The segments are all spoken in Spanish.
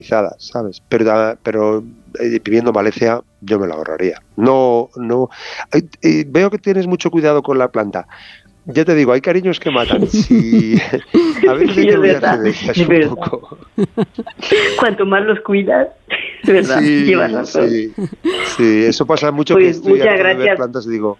¿sabes? Pero viviendo en Valencia yo me lo ahorraría. No, veo que tienes mucho cuidado con la planta. Ya te digo, hay cariños que matan. Sí, a veces hay Sí, que es olvidarse verdad, de ellas es un verdad. poco. Cuanto más los cuidas, es verdad, llevas razón. Sí, eso pasa mucho, que Pues estoy muchas harto de ver gracias. plantas y digo,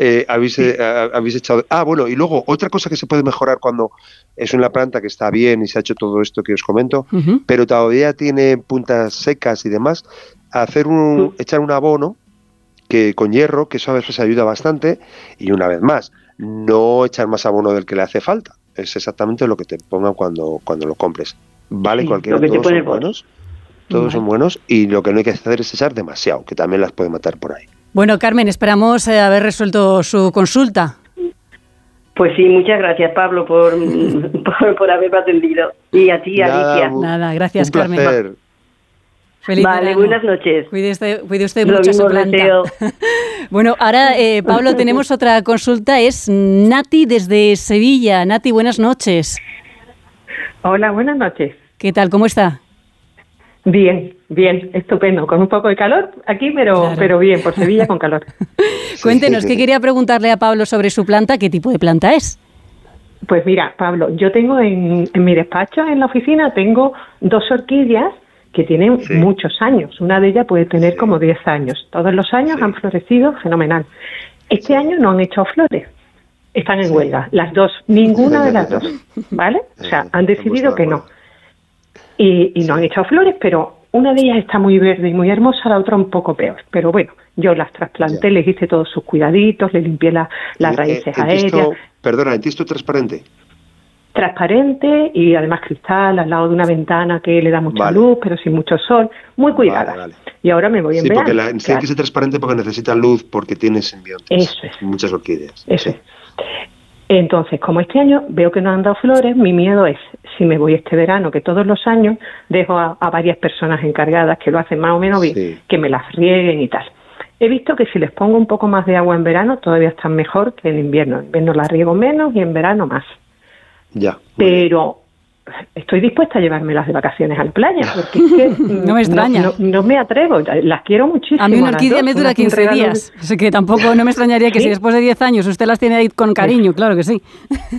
habéis echado... Ah, bueno, y luego otra cosa que se puede mejorar cuando es una planta que está bien y se ha hecho todo esto que os comento, pero todavía tiene puntas secas y demás, echar un abono que con hierro, que eso a veces ayuda bastante, y una vez más, no echar más abono del que le hace falta. Es exactamente lo que te pongan cuando lo compres. Vale, Sí, cualquiera, lo que te todos pone son el bote. buenos. Todos son buenos, y lo que no hay que hacer es echar demasiado, que también las puede matar por ahí. Bueno, Carmen, esperamos haber resuelto su consulta. Pues sí, muchas gracias, Pablo, por haberme atendido. Y a ti, Alicia. Nada, gracias, un placer. Carmen. Feliz Vale, verano. buenas noches. Cuide usted Lo mucho mismo su planta. deseo. Bueno, ahora, Pablo, tenemos otra consulta. Es Nati desde Sevilla. Nati, buenas noches. Hola, buenas noches. ¿Qué tal? ¿Cómo está? Bien, estupendo. Con un poco de calor aquí, pero bien, por Sevilla con calor. Cuéntenos, ¿qué quería preguntarle a Pablo sobre su planta? ¿Qué tipo de planta es? Pues mira, Pablo, yo tengo en mi despacho, en la oficina, tengo 2 orquídeas que tienen muchos años. Una de ellas puede tener como 10 años. Todos los años han florecido fenomenal. Este año no han echado flores. Están en huelga, las dos, ninguna de las dos, ¿vale? O sea, han decidido que no. Y no han echado flores, pero una de ellas está muy verde y muy hermosa, la otra un poco peor. Pero bueno, yo las trasplanté, les hice todos sus cuidaditos, les limpié las raíces aéreas. Perdona, ¿en tisto transparente? Transparente y además cristal, al lado de una ventana que le da mucha luz, pero sin mucho sol, muy cuidada. Vale. Y ahora me voy en verano. Sí, porque tiene que ser transparente porque necesitan luz, porque tiene simbiontes. Eso es. Muchas orquídeas. Eso es. Entonces, como este año veo que no han dado flores, mi miedo es, si me voy este verano, que todos los años dejo a varias personas encargadas que lo hacen más o menos bien, que me las rieguen y tal. He visto que si les pongo un poco más de agua en verano, todavía están mejor que en invierno. En invierno las riego menos y en verano más. Ya. Pero estoy dispuesta a llevármelas de vacaciones a la playa, porque es que no me extraña. No me atrevo, las quiero muchísimo. A mí una orquídea me dura 15 días, así que tampoco no me extrañaría que si después de 10 años usted las tiene ahí con cariño, claro que sí.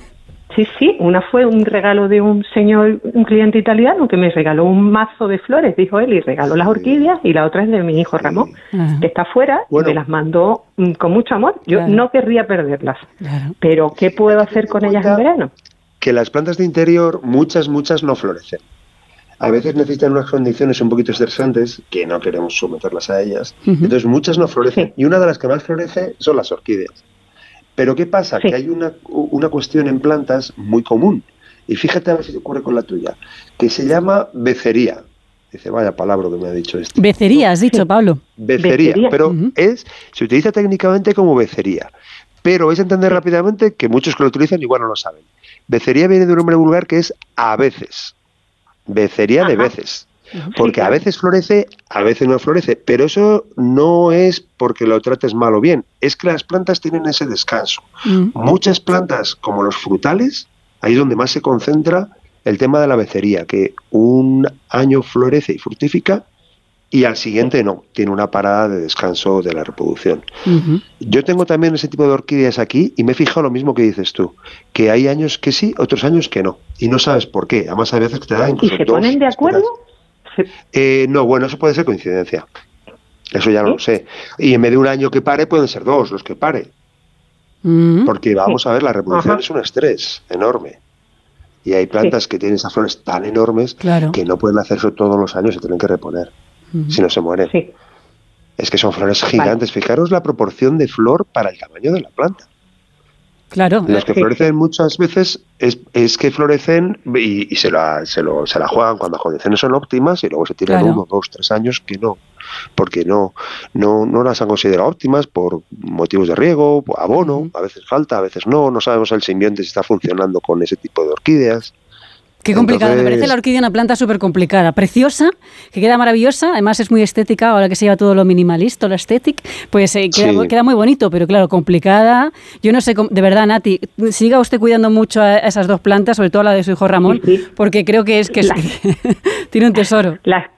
Sí, una fue un regalo de un señor, un cliente italiano, que me regaló un mazo de flores, dijo él, y regaló las orquídeas, y la otra es de mi hijo Ramón, que está afuera, y me las mandó con mucho amor. Yo no querría perderlas, pero ¿qué puedo hacer con ellas en verano? Que las plantas de interior, muchas no florecen. A veces necesitan unas condiciones un poquito estresantes, que no queremos someterlas a ellas, entonces muchas no florecen, y una de las que más florece son las orquídeas. Pero ¿qué pasa? Que hay una cuestión en plantas muy común, y fíjate a ver si te ocurre con la tuya, que se llama becería. Dice, vaya palabra que me ha dicho esto. Becería, has dicho, Pablo. Becería, pero se utiliza técnicamente como becería. Pero vais a entender rápidamente que muchos que lo utilizan igual no lo saben. Becería viene de un nombre vulgar que es a veces. Becería de veces. Porque a veces florece, a veces no florece. Pero eso no es porque lo trates mal o bien. Es que las plantas tienen ese descanso. Muchas plantas, como los frutales, ahí es donde más se concentra el tema de la becería. Que un año florece y fructifica, y al siguiente no, tiene una parada de descanso de la reproducción. Yo tengo también ese tipo de orquídeas aquí y me he fijado lo mismo que dices tú, que hay años que sí, otros años que no, y no sabes por qué. Además hay veces que te da incluso ¿Y se ponen de acuerdo? No, bueno, eso puede ser coincidencia, eso ya no lo sé, y en vez de un año que pare pueden ser 2 los que pare, porque vamos a ver, la reproducción es un estrés enorme. Y hay plantas que tienen esas flores tan enormes que no pueden hacerse todos los años, se tienen que reponer. Si no se mueren. Es que son flores gigantes. Fijaros la proporción de flor para el tamaño de la planta. Claro. Los que florecen muchas veces es que florecen y se la juegan cuando las condiciones son óptimas, y luego se tiran 1, 2, 3 años que no. Porque no las han considerado óptimas por motivos de riego, por abono, a veces falta, a veces no sabemos el simbionte si está funcionando con ese tipo de orquídeas. Qué complicado, me parece la orquídea una planta súper complicada, preciosa, que queda maravillosa, además es muy estética, ahora que se lleva todo lo minimalista, lo estético, pues queda muy bonito, pero claro, complicada. Yo no sé, de verdad, Nati, siga usted cuidando mucho a esas dos plantas, sobre todo la de su hijo Ramón, porque creo que tiene un tesoro.